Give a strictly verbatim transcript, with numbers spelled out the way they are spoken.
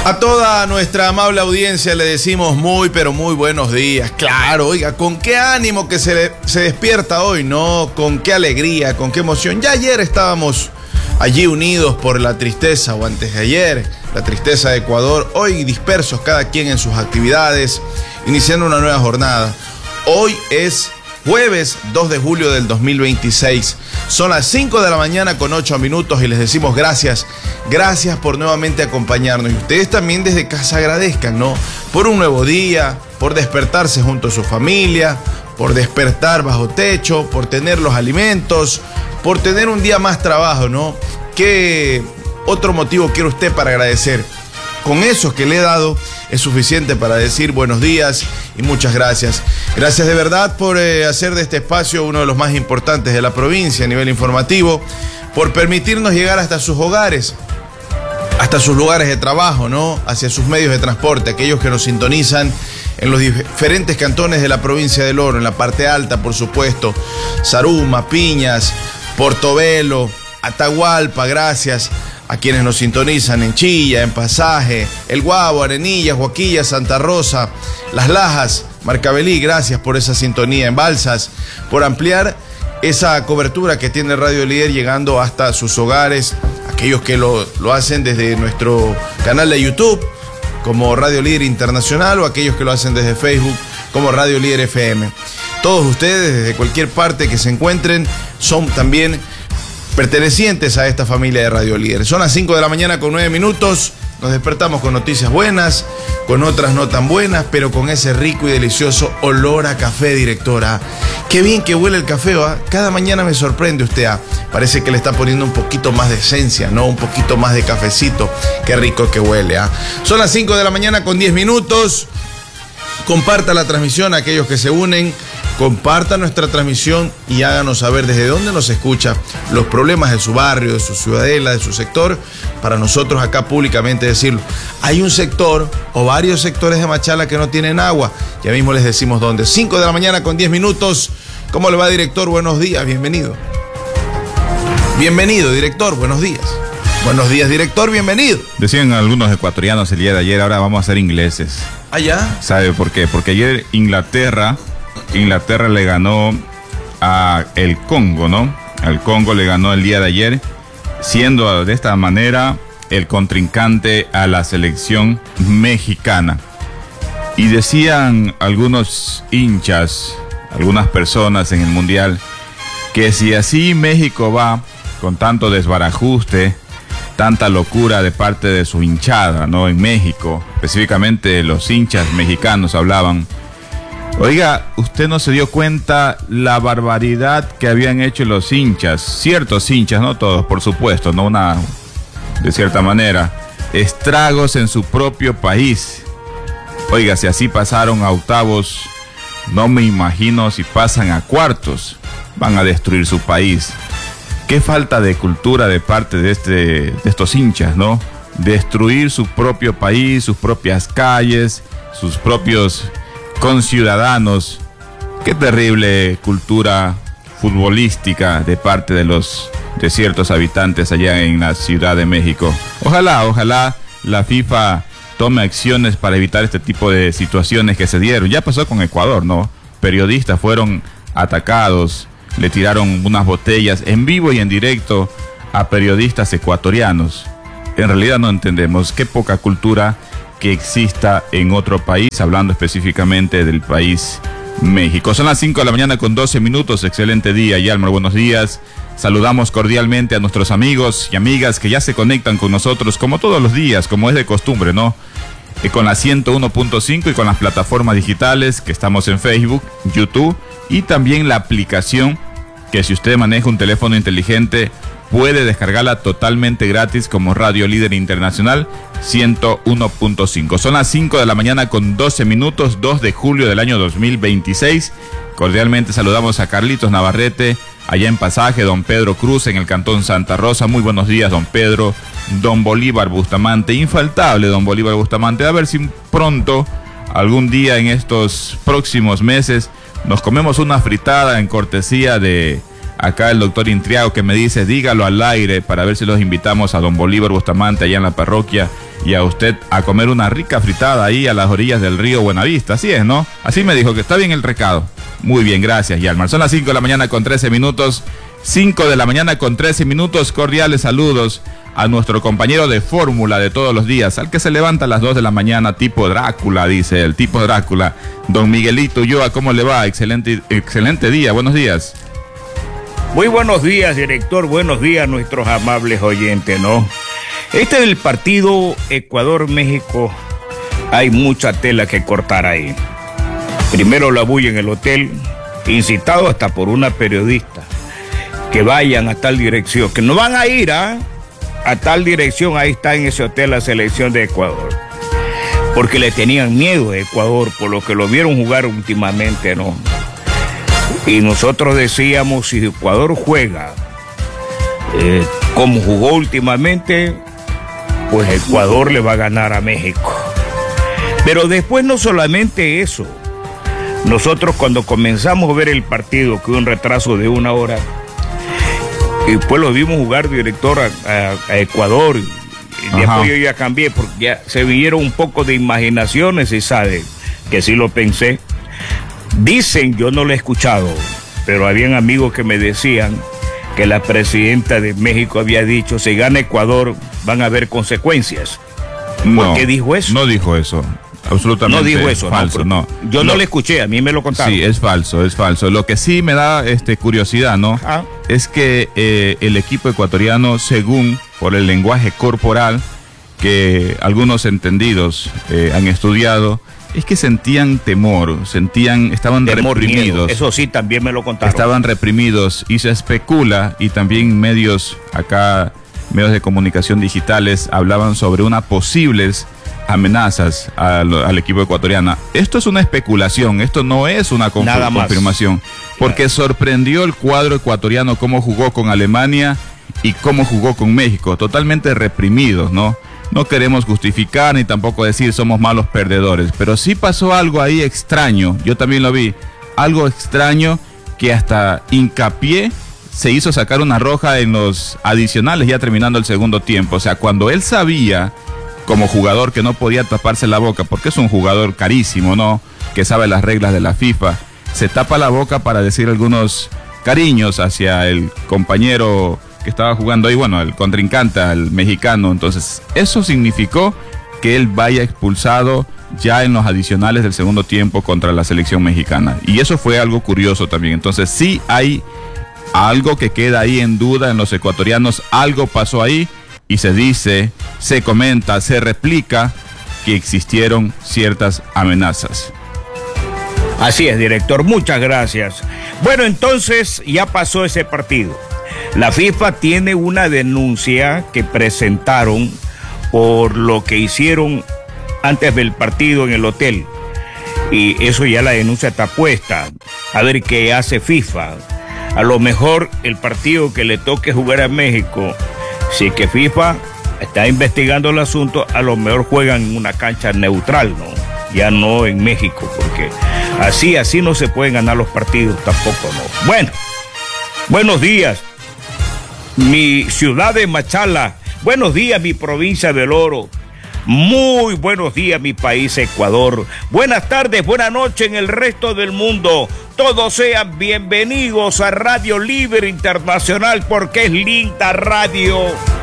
A toda nuestra amable audiencia le decimos muy, pero muy buenos días. Claro, oiga, con qué ánimo que se, se despierta hoy, ¿no? Con qué alegría, con qué emoción. Ya ayer estábamos allí unidos por la tristeza, o antes de ayer, la tristeza de Ecuador. Hoy dispersos cada quien en sus actividades, iniciando una nueva jornada. Hoy es jueves dos de julio del dos mil veintiséis. Son las cinco de la mañana con ocho minutos y les decimos gracias. Gracias por nuevamente acompañarnos. Y ustedes también desde casa agradezcan, ¿no? Por un nuevo día, por despertarse junto a su familia, por despertar bajo techo, por tener los alimentos, por tener un día más trabajo, ¿no? ¿Qué otro motivo quiere usted para agradecer? Con esos que le he dado es suficiente para decir buenos días y muchas gracias. Gracias de verdad por eh, hacer de este espacio uno de los más importantes de la provincia a nivel informativo, por permitirnos llegar hasta sus hogares, hasta sus lugares de trabajo, ¿no? Hacia sus medios de transporte, aquellos que nos sintonizan en los diferentes cantones de la provincia del Oro, en la parte alta, por supuesto, Zaruma, Piñas, Portobelo, Atahualpa, gracias a quienes nos sintonizan en Chilla, en Pasaje, El Guabo, Arenilla, Joaquilla, Santa Rosa, Las Lajas, Marcabelí, gracias por esa sintonía, en Balsas, por ampliar esa cobertura que tiene Radio Líder llegando hasta sus hogares, aquellos que lo, lo hacen desde nuestro canal de YouTube como Radio Líder Internacional o aquellos que lo hacen desde Facebook como Radio Líder F M. Todos ustedes, desde cualquier parte que se encuentren, son también pertenecientes a esta familia de Radio Líder. Son las cinco de la mañana con nueve minutos. Nos despertamos con noticias buenas, con otras no tan buenas, pero con ese rico y delicioso olor a café, directora. Qué bien que huele el café, ¿va? Cada mañana me sorprende usted. ¿ah? Parece que le está poniendo un poquito más de esencia, ¿no? Un poquito más de cafecito. Qué rico que huele, ¿ah? Son las cinco de la mañana con diez minutos. Comparta la transmisión a aquellos que se unen. Comparta nuestra transmisión y háganos saber desde dónde nos escucha, los problemas de su barrio, de su ciudadela, de su sector, para nosotros acá públicamente decirlo. Hay un sector o varios sectores de Machala que no tienen agua. Ya mismo les decimos dónde. cinco de la mañana con diez minutos. ¿Cómo le va, director? Buenos días, bienvenido. Bienvenido, director, buenos días. Buenos días, director, bienvenido. Decían algunos ecuatorianos el día de ayer, ahora vamos a ser ingleses. ¿Ah, ya? ¿Sabe por qué? Porque ayer Inglaterra... Inglaterra le ganó a el Congo, ¿no? Al Congo le ganó el día de ayer, siendo de esta manera el contrincante a la selección mexicana. Y decían algunos hinchas, algunas personas en el Mundial, que si así México va con tanto desbarajuste, tanta locura de parte de su hinchada, ¿no? En México, específicamente los hinchas mexicanos hablaban. Oiga, usted no se dio cuenta la barbaridad que habían hecho los hinchas, ciertos hinchas, no todos, por supuesto, no una, de cierta manera, estragos en su propio país. Oiga, si así pasaron a octavos, no me imagino si pasan a cuartos, van a destruir su país. Qué falta de cultura de parte de, este, de estos hinchas, ¿no? Destruir su propio país, sus propias calles, sus propios conciudadanos. Qué terrible cultura futbolística de parte de los de ciertos habitantes allá en la Ciudad de México. Ojalá, ojalá la FIFA tome acciones para evitar este tipo de situaciones que se dieron. Ya pasó con Ecuador, ¿no? Periodistas fueron atacados, le tiraron unas botellas en vivo y en directo a periodistas ecuatorianos. En realidad no entendemos qué poca cultura que exista en otro país, hablando específicamente del país México. Son las cinco de la mañana con doce minutos, excelente día, Yalmar, buenos días. Saludamos cordialmente a nuestros amigos y amigas que ya se conectan con nosotros, como todos los días, como es de costumbre, ¿no? Y con la ciento uno punto cinco y con las plataformas digitales que estamos en Facebook, YouTube y también la aplicación que si usted maneja un teléfono inteligente puede descargarla totalmente gratis como Radio Líder Internacional ciento uno punto cinco. Son las cinco de la mañana con doce minutos, dos de julio del año dos mil veintiséis. Cordialmente saludamos a Carlitos Navarrete, allá en Pasaje, don Pedro Cruz en el cantón Santa Rosa. Muy buenos días, don Pedro. Don Bolívar Bustamante, infaltable don Bolívar Bustamante. A ver si pronto, algún día en estos próximos meses, nos comemos una fritada en cortesía de acá el doctor Intriago, que me dice, dígalo al aire para ver si los invitamos a don Bolívar Bustamante allá en la parroquia y a usted a comer una rica fritada ahí a las orillas del río Buenavista. Así es, ¿no? Así me dijo que está bien el recado. Muy bien, gracias, Yalmar. Son las cinco de la mañana con trece minutos. cinco de la mañana con trece minutos. Cordiales saludos a nuestro compañero de fórmula de todos los días, al que se levanta a las dos de la mañana, tipo Drácula, dice el tipo Drácula. Don Miguelito Ulloa, ¿cómo le va? Excelente, excelente día, buenos días. Muy buenos días, director, buenos días a nuestros amables oyentes, ¿no? Este del partido Ecuador-México, hay mucha tela que cortar ahí. Primero la bulla en el hotel, incitado hasta por una periodista, que vayan a tal dirección, que no van a ir a... ¿eh? a tal dirección, ahí está en ese hotel la selección de Ecuador, porque le tenían miedo a Ecuador, por lo que lo vieron jugar últimamente, ¿no? Y nosotros decíamos, si Ecuador juega eh, como jugó últimamente, pues Ecuador le va a ganar a México. Pero después no solamente eso, nosotros cuando comenzamos a ver el partido, que hubo un retraso de una hora, y después lo vimos jugar, director, a, a, a Ecuador. Y después yo ya cambié, porque ya se vinieron un poco de imaginaciones y sabe que sí lo pensé. Dicen, yo no lo he escuchado, pero habían amigos que me decían que la presidenta de México había dicho, si gana Ecuador van a haber consecuencias. No, ¿Por qué dijo eso? No dijo eso. Absolutamente. No dijo eso, falso, no. no. Yo no lo escuché, a mí me lo contaron. Sí, es falso, es falso. Lo que sí me da este, curiosidad, ¿no? Ah. Es que eh, el equipo ecuatoriano, según por el lenguaje corporal que algunos entendidos eh, han estudiado, es que sentían temor, sentían, estaban temor, reprimidos. Miedo. Eso sí, también me lo contaron. Estaban reprimidos y se especula, y también medios acá, medios de comunicación digitales, hablaban sobre unas posibles amenazas al, al equipo ecuatoriano. Esto es una especulación, esto no es una conf Nada más. confirmación, porque sorprendió el cuadro ecuatoriano cómo jugó con Alemania y cómo jugó con México, totalmente reprimidos, ¿no? No queremos justificar ni tampoco decir somos malos perdedores, pero sí pasó algo ahí extraño, yo también lo vi, algo extraño que hasta hincapié se hizo sacar una roja en los adicionales ya terminando el segundo tiempo. O sea, cuando él sabía como jugador que no podía taparse la boca, porque es un jugador carísimo, ¿no? Que sabe las reglas de la FIFA, se tapa la boca para decir algunos cariños hacia el compañero que estaba jugando ahí, bueno, el contrincante, el mexicano. Entonces, eso significó que él vaya expulsado ya en los adicionales del segundo tiempo contra la selección mexicana. Y eso fue algo curioso también. Entonces, sí hay algo que queda ahí en duda en los ecuatorianos, algo pasó ahí. Y se dice, se comenta, se replica que existieron ciertas amenazas. Así es, director, muchas gracias. Bueno, entonces ya pasó ese partido. La FIFA tiene una denuncia que presentaron por lo que hicieron antes del partido en el hotel. Y eso ya la denuncia está puesta. A ver qué hace FIFA. A lo mejor el partido que le toque jugar a México, si es que FIFA está investigando el asunto, a lo mejor juegan en una cancha neutral, ¿no? Ya no en México, porque así, así no se pueden ganar los partidos tampoco, ¿no? Bueno, buenos días, mi ciudad de Machala. Buenos días, mi provincia del Oro. Muy buenos días, mi país Ecuador. Buenas tardes, buenas noches en el resto del mundo. Todos sean bienvenidos a Radio Libre Internacional, porque es linda radio.